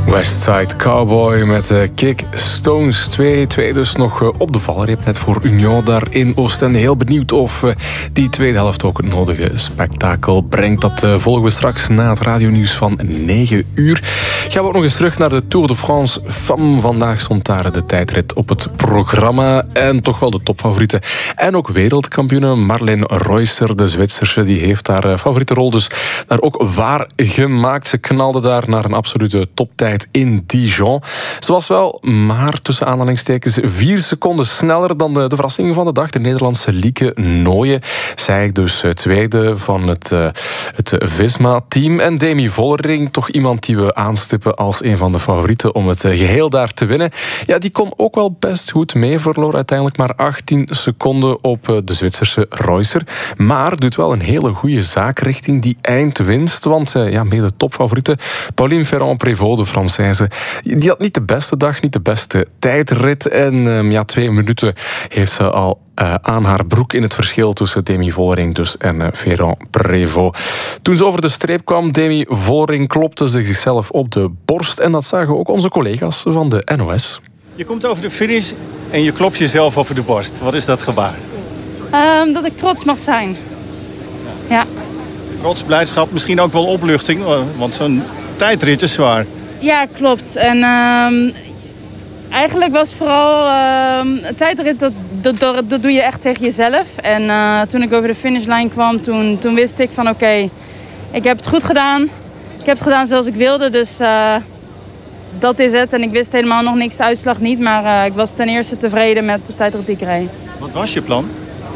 Westside Cowboy met Kick Stones 2 dus nog op de valreep. Net voor Union daar in Oostende. Heel benieuwd of die tweede helft ook het nodige spektakel brengt. Dat volgen we straks na het radionieuws van 9 uur. Gaan we ook nog eens terug naar de Tour de France. Van vandaag stond daar de tijdrit op het programma. En toch wel de topfavorieten. En ook wereldkampioene Marleen Reusser, de Zwitserse, die heeft haar favoriete rol dus daar ook waargemaakt. Ze knalde daar naar een absolute toptijd in Dijon. Ze was wel maar tussen aanhalingstekens 4 seconden sneller dan de verrassing van de dag. De Nederlandse Lieke Nooyen. Zij dus tweede van het Visma-team. En Demi Vollering, toch iemand die we aanstippen als een van de favorieten om het geheel daar te winnen. Ja, die kon ook wel best goed mee. Verloor uiteindelijk maar 18 seconden op de Zwitserse Reusser. Maar doet wel een hele goede zaak richting die eindwinst. Want mede topfavoriete Pauline Ferrand-Prévot, de Française, die had niet de beste dag, niet de beste tijdrit. En 2 minuten heeft ze al aan haar broek in het verschil tussen Demi Vollering dus en Ferrand-Prévot. Toen ze over de streep kwam, Demi Vollering klopte ze zichzelf op de borst. En dat zagen ook onze collega's van de NOS. Je komt over de finish en je klopt jezelf over de borst. Wat is dat gebaar? Dat ik trots mag zijn. Ja. Trots, blijdschap, misschien ook wel opluchting, want zo'n tijdrit is zwaar. Ja, klopt. En eigenlijk was vooral tijdrit, dat doe je echt tegen jezelf. En toen ik over de finishlijn kwam, toen wist ik van oké, ik heb het goed gedaan. Ik heb het gedaan zoals ik wilde, dus dat is het. En ik wist helemaal nog niks, de uitslag niet. Maar ik was ten eerste tevreden met de tijdrit die ik reed. Wat was je plan?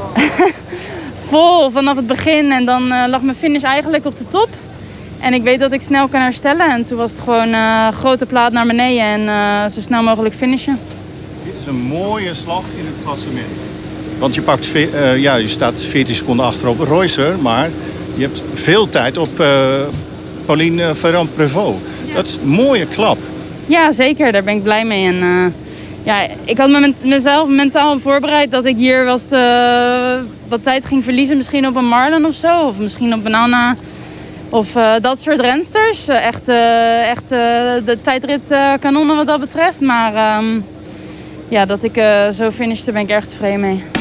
Vol vanaf het begin en dan lag mijn finish eigenlijk op de top. En ik weet dat ik snel kan herstellen. En toen was het gewoon grote plaat naar beneden en zo snel mogelijk finishen. Dit is een mooie slag in het klassement. Want je staat 14 seconden achter op Reusser, maar je hebt veel tijd op Pauline Ferrand-Prévot. Ja. Dat is een mooie klap. Ja, zeker. Daar ben ik blij mee. En ik had mezelf mentaal voorbereid dat ik hier wat tijd ging verliezen. Misschien op een Marlen of zo. Of misschien op een Anna. Of dat soort rensters. Echt de tijdritkanonnen wat dat betreft. Maar dat ik zo finishte, ben ik erg tevreden mee.